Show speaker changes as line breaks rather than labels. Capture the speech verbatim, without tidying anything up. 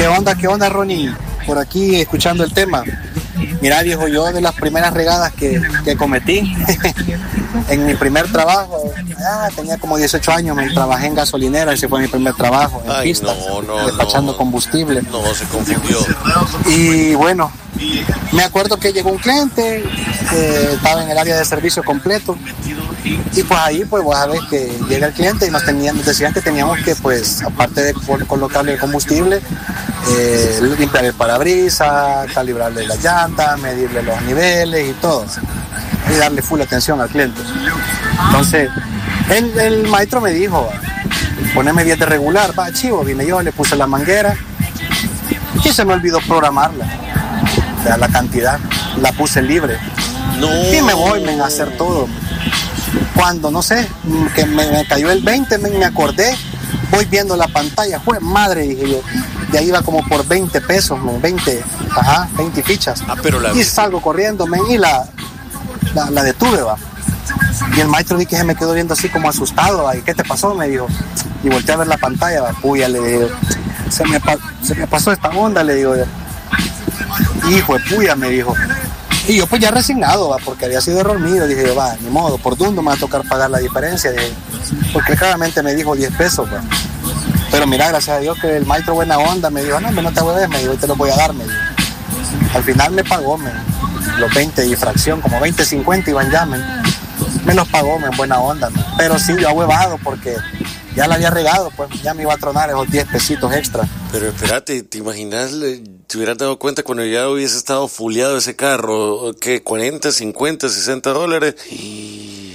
¿Qué onda, qué onda, Ronnie? Por aquí escuchando el tema. Mira, viejo, yo de las primeras regadas que, que cometí en mi primer trabajo, ah, tenía como dieciocho años, me trabajé en gasolinera, ese fue mi primer trabajo, en
Ay,
pistas,
no, no,
despachando
no.
combustible.
No, se confundió.
Y bueno, me acuerdo que llegó un cliente, que estaba en el área de servicio completo, y pues ahí pues vos sabés que llega el cliente y nos, tenían, nos decían que teníamos que, pues, aparte de colocarle el combustible, eh, limpiar el parabrisas, calibrarle las llantas, medirle los niveles y todo, y darle full atención al cliente. Entonces el, el maestro me dijo, poneme diez de regular, va, chivo, vine yo, le puse la manguera y se me olvidó programarla, o sea, la cantidad, la puse libre.
No.
Y me voy men, a hacer todo. Cuando, no sé, que me, me cayó el veinte, me, me acordé, voy viendo la pantalla, fue madre, dije yo, de ahí iba como por veinte pesos, men, veinte, ajá, veinte fichas.
Ah, pero la...
Y salgo corriendo, men, y la, la, la detuve, va. Y el maestro vi que se me quedó viendo así como asustado, va. ¿Y qué te pasó? Me dijo. Y volteé a ver la pantalla, va, puya, le digo, se me, se me pasó esta onda, le digo. Hijo de puya, me dijo. Y yo pues ya resignado, va, porque había sido error mío, dije yo, va, ni modo, por dundo me va a tocar pagar la diferencia, dije, porque claramente me dijo diez pesos, va. Pero mira, gracias a Dios que el maestro buena onda me dijo, no, no te hueves, me dijo, te lo voy a dar, me dijo. Al final me pagó, me, los veinte y fracción, como veinte, cincuenta iban ya, me, me los pagó, me, en buena onda, me. Pero sí, yo ahuevado porque ya la había regado, pues ya me iba a tronar esos diez pesitos extra.
Pero espérate, ¿te imaginas? ¿Te hubieras dado cuenta cuando ya hubiese estado fuleado ese carro? ¿Qué? ¿cuarenta, cincuenta, sesenta dólares? Y...